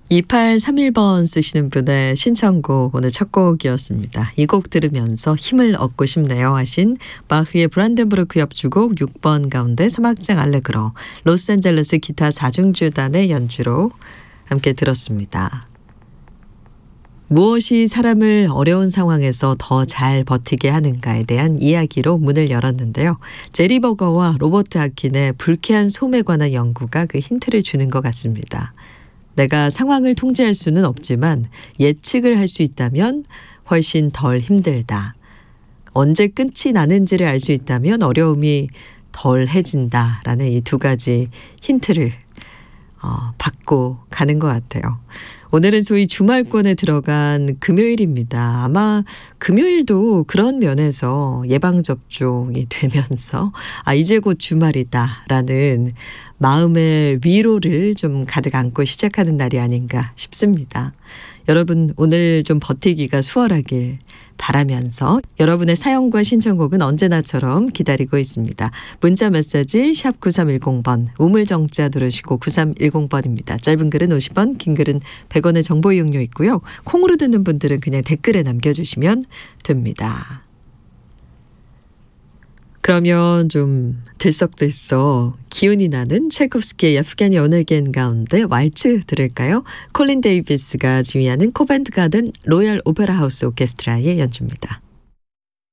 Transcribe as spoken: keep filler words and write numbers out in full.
이팔삼일 번 쓰시는 분의 신청곡 오늘 첫 곡이었습니다. 이 곡 들으면서 힘을 얻고 싶네요 하신 바흐의 브란덴부르크 협주곡 육 번 가운데 삼 악장 알레그로 로스앤젤레스 기타 사중주단의 연주로 함께 들었습니다. 무엇이 사람을 어려운 상황에서 더 잘 버티게 하는가에 대한 이야기로 문을 열었는데요. 제리 버거와 로버트 아킨의 불쾌한 소음에 관한 연구가 그 힌트를 주는 것 같습니다. 내가 상황을 통제할 수는 없지만 예측을 할 수 있다면 훨씬 덜 힘들다. 언제 끝이 나는지를 알 수 있다면 어려움이 덜해진다라는 이 두 가지 힌트를 어, 받고 가는 것 같아요. 오늘은 소위 주말권에 들어간 금요일입니다. 아마 금요일도 그런 면에서 예방접종이 되면서 아 이제 곧 주말이다라는 마음의 위로를 좀 가득 안고 시작하는 날이 아닌가 싶습니다. 여러분 오늘 좀 버티기가 수월하길 바라면서 여러분의 사연과 신청곡은 언제나처럼 기다리고 있습니다. 문자 메시지 샵 구삼일공 번 우물정자 누르시고 구삼일공 번입니다. 짧은 글은 오십 원, 긴 글은 백 원의 정보 이용료 있고요. 콩으로 듣는 분들은 그냥 댓글에 남겨주시면 됩니다. 그러면 좀 들썩들썩 기운이 나는 찰콥스키의 야프가니 어네겐 가운데 왈츠 들을까요? 콜린 데이비스가 지휘하는 코벤트 가든 로얄 오페라 하우스 오케스트라의 연주입니다.